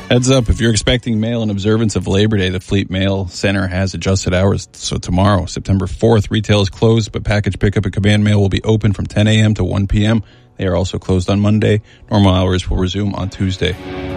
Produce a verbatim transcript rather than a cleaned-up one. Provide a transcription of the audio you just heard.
Heads up, if you're expecting mail in observance of Labor Day, the Fleet Mail Center has adjusted hours. So tomorrow, September fourth, retail is closed, but package pickup and command mail will be open from ten a.m. to one p.m. They are also closed on Monday. Normal hours will resume on Tuesday.